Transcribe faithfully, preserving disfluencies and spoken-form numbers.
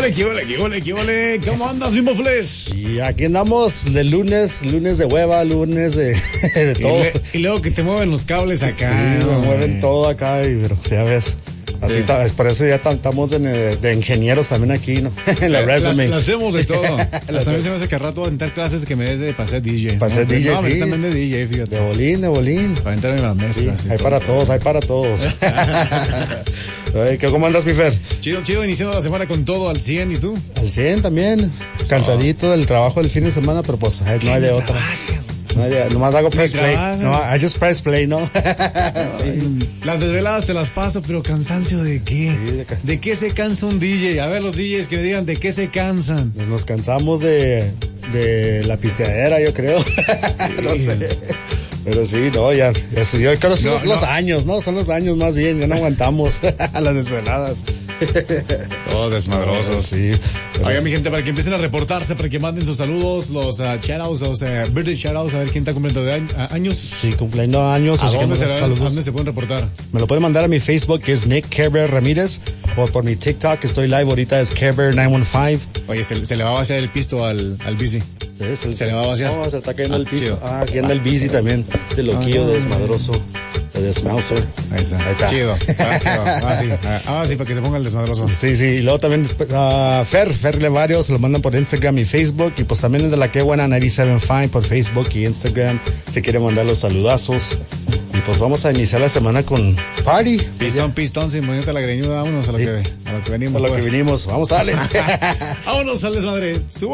ole, qué ole, qué ole, qué ole. ¿Cómo andas, mi mofles? Y aquí andamos de lunes, lunes de hueva, lunes de, de todo. Y, le, y luego que te mueven los cables acá. Sí, me mueven todo acá, y, pero ya ves. Así sí. ta, por eso ya estamos de, de ingenieros también aquí, ¿no? En la resume. Las hacemos de todo. Las también se me hace que al rato voy a entrar clases que me des de para ser D J. Para ser ¿no? D J, no, sí. También de D J, fíjate. De bolín, de bolín. Para entrarme en la mezcla. Sí, hay para todos, hay para todos. Ay, ¿cómo andas, mi Fer? Chido, chido, iniciando la semana con todo al cien, ¿y tú? Al cien también. So. Cansadito del trabajo del fin de semana, pero pues no hay de otra. No, ya, nomás hago press play. No, I just press play, ¿no? Sí. Las desveladas te las paso, pero cansancio ¿de qué? Sí, de, ca- ¿De qué se cansa un D J? A ver, los D Js que me digan, ¿de qué se cansan? Nos cansamos de, de la pisteadera, yo creo. No sé. Pero sí, no, ya, eso, yo creo que son no, los, no. los años, ¿no? Son los años más bien, ya no aguantamos a las desveladas. Todos desmadrosos. Sí. Oiga, mi gente, para que empiecen a reportarse, para que manden sus saludos, los uh, shoutouts, los uh, birthday shoutouts, a ver quién está cumpliendo de año, uh, años. Sí, cumpliendo años. ¿A, así dónde que se, saludos. ¿A dónde se pueden reportar? Me lo pueden mandar a mi Facebook, que es Nick Kerber Ramírez, o por mi TikTok, que estoy live ahorita, es Kerber nueve quince. Oye, se, se le va a vaciar el pisto al, al bici. Sí, se, se le va a vaciar. No, se está cayendo ah, el piso. Chido. Ah, aquí anda el bici también, de loquillo, ah, de desmadroso, de desmauser. Ahí está. Ahí está. Chido. Ah, ah, sí. Ah, sí, para que se ponga el desmadroso. Sí, sí, y luego también uh, Fer, Fer Levario, se lo mandan por Instagram y Facebook, y pues también desde la que buena noventa y siete cinco por Facebook y Instagram, si quieren mandar los saludazos. Y pues vamos a iniciar la semana con party. Pistón, pistón, sin movimiento a la greñuda, vámonos a lo, sí. que, a lo que venimos. A lo pues. que venimos, vamos a darle. Vámonos al desmadre. Sube.